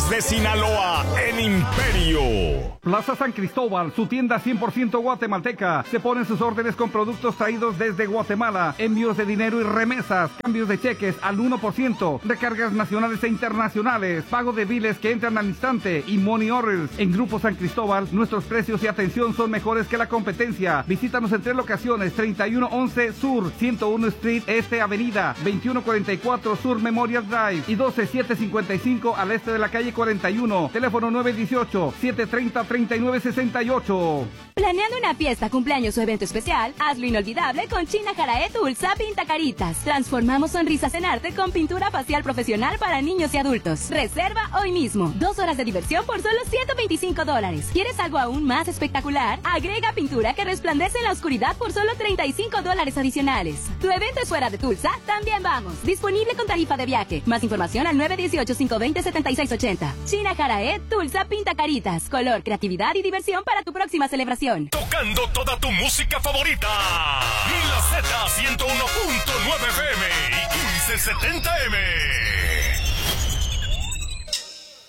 de Sinaloa en Imperio. Plaza San Cristóbal, su tienda 100% guatemalteca. Se ponen sus órdenes con productos traídos desde Guatemala. Envíos de dinero y remesas. Cambios de cheques al 1%. Recargas nacionales e internacionales. Pago de biles que entran al instante. Y money orders. En Grupo San Cristóbal, nuestros precios y atención son mejores que la competencia. Visítanos en 3 locaciones. 3111 Sur, 101 Street Este Avenida, 2144 Sur Memorial Drive y 12755 al este de la calle 41. Teléfono 918-730-3968. Planeando una fiesta, cumpleaños o evento especial, hazlo inolvidable con China Jarae Tulsa Pintacaritas. Transformamos sonrisas en arte con pintura facial profesional para niños y adultos. Reserva hoy mismo. 2 horas de diversión por solo $125. ¿Quieres algo aún más espectacular? Agrega pintura que resplandece en la oscuridad por solo $35 adicionales. ¿Tu evento es fuera de Tulsa? También vamos. Disponible con tarifa de viaje. Más información al 918-520-7680. China Jarae Tulsa Pintacaritas. Color, creatividad y diversión para tu próxima celebración. Tocando toda tu música favorita. Y la Z 101.9 FM y 1570M.